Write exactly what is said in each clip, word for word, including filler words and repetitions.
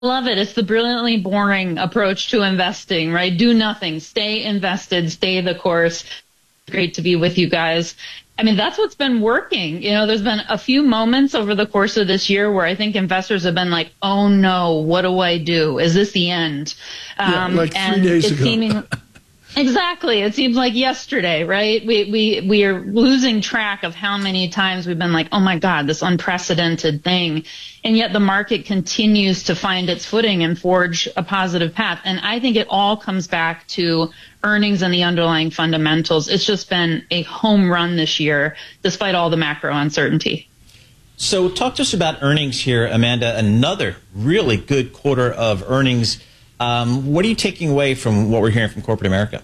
Love it. It's the brilliantly boring approach to investing, right? Do nothing. Stay invested. Stay the course. Great to be with you guys. I mean, that's what's been working. You know, there's been a few moments over the course of this year where I think investors have been like, oh no, what do I do? Is this the end? Um, yeah, like three and days it's ago. Seeming, exactly. It seems like yesterday, right? We, we, we are losing track of how many times we've been like, oh my God, this unprecedented thing. And yet the market continues to find its footing and forge a positive path. And I think it all comes back to earnings and the underlying fundamentals. It's just been a home run this year, despite all the macro uncertainty. So talk to us about earnings here, Amanda. Another really good quarter of earnings. Um, what are you taking away from what we're hearing from corporate America?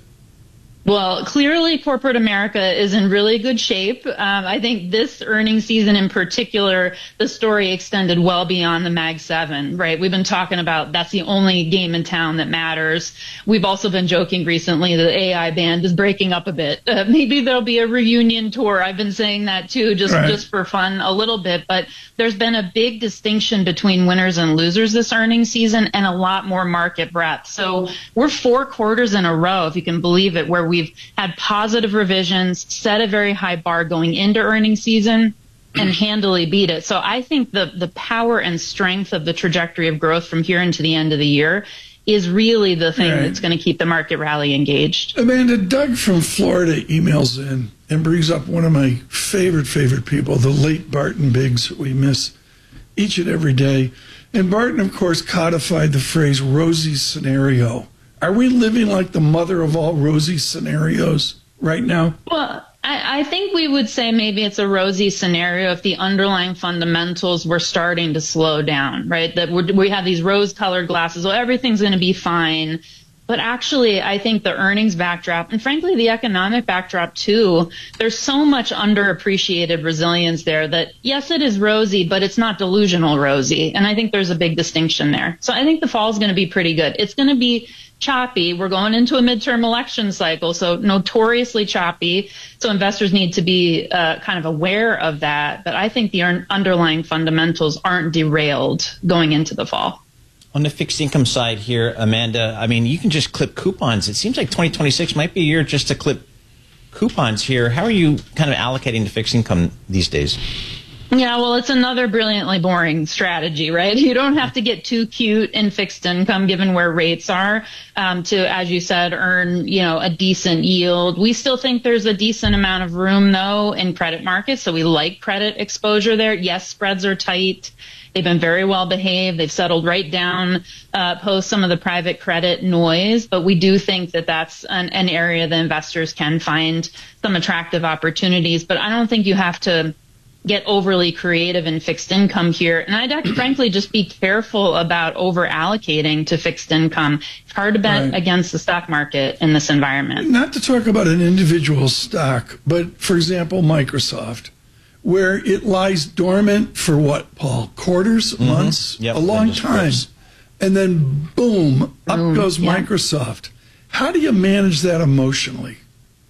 Well, clearly corporate America is in really good shape. Um, I think this earnings season in particular, the story extended well beyond the Mag seven, right? We've been talking about that's the only game in town that matters. We've also been joking recently that the A I band is breaking up a bit. Uh, maybe there'll be a reunion tour. I've been saying that too, just, right. just for fun a little bit. But there's been a big distinction between winners and losers this earnings season and a lot more market breadth. So we're four quarters in a row, if you can believe it, where we We've had positive revisions, set a very high bar going into earnings season, and handily beat it. So I think the, the power and strength of the trajectory of growth from here into the end of the year is really the thing right. that's going to keep the market rally engaged. Amanda, Doug from Florida emails in and brings up one of my favorite, favorite people, the late Barton Biggs, that we miss each and every day. And Barton, of course, codified the phrase rosy scenario. Are we living like the mother of all rosy scenarios right now? Well, I, I think we would say maybe it's a rosy scenario if the underlying fundamentals were starting to slow down, right? That we're, we have these rose-colored glasses. Well, everything's going to be fine. But actually, I think the earnings backdrop, and frankly, the economic backdrop too, there's so much underappreciated resilience there that, yes, it is rosy, but it's not delusional rosy. And I think there's a big distinction there. So I think the fall is going to be pretty good. It's going to be choppy. We're going into a midterm election cycle, so notoriously choppy. So investors need to be uh, kind of aware of that. But I think the underlying fundamentals aren't derailed going into the fall. On the fixed income side here, Amanda, I mean, you can just clip coupons. It seems like twenty twenty-six might be a year just to clip coupons here. How are you kind of allocating to fixed income these days? Yeah, well, it's another brilliantly boring strategy, right? You don't have to get too cute in fixed income given where rates are um, to, as you said, earn, you know, a decent yield. We still think there's a decent amount of room, though, in credit markets. So we like credit exposure there. Yes, spreads are tight. They've been very well behaved. They've settled right down uh, post some of the private credit noise. But we do think that that's an, an area that investors can find some attractive opportunities. But I don't think you have to get overly creative in fixed income here. And I'd frankly just be careful about over allocating to fixed income. It's hard to bet right. against the stock market in this environment. Not to talk about an individual stock, but for example, Microsoft, where it lies dormant for what, Paul? Quarters, mm-hmm. months, yep, a long time. Grips. And then boom, up boom. goes yeah. Microsoft. How do you manage that emotionally?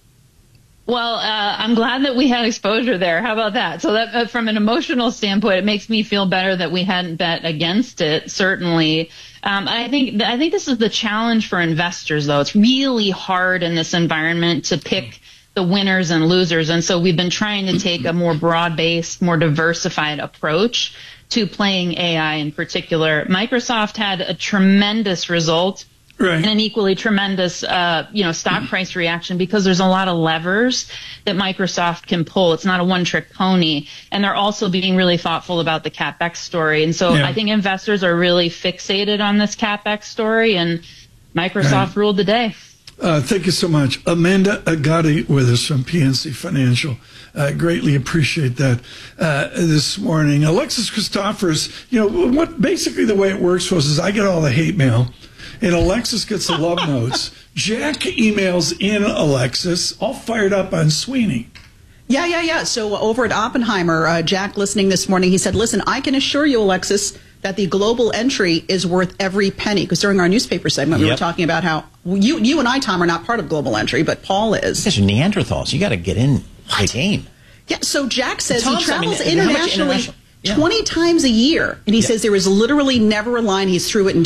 Well, uh, I'm glad that we had exposure there. How about that? So that uh, from an emotional standpoint, it makes me feel better that we hadn't bet against it, certainly. Um, I think I think this is the challenge for investors, though. It's really hard in this environment to pick the winners and losers. And so we've been trying to take a more broad-based, more diversified approach to playing A I in particular. Microsoft had a tremendous result. Right. And an equally tremendous, uh, you know, stock price reaction because there's a lot of levers that Microsoft can pull. It's not a one-trick pony. And they're also being really thoughtful about the CapEx story. And so yeah. I think investors are really fixated on this CapEx story, and Microsoft right. ruled the day. Uh, thank you so much. Amanda Agati with us from P N C Financial. I uh, greatly appreciate that uh, this morning. Alexis Christophers, you know, what basically the way it works was is I get all the hate mail. And Alexis gets the love notes. Jack emails in Alexis, all fired up on Sweeney. Yeah, yeah, yeah. So uh, over at Oppenheimer, uh, Jack listening this morning, he said, listen, I can assure you, Alexis, that the global entry is worth every penny. Because during our newspaper segment, yep. we were talking about how you you and I, Tom, are not part of global entry, but Paul is. Because you're Neanderthals. You got to get in the game. Yeah, so Jack says Tom, he travels I mean, internationally. International, Yeah. twenty times a year. And he yeah. says there was literally never a line he's threw it in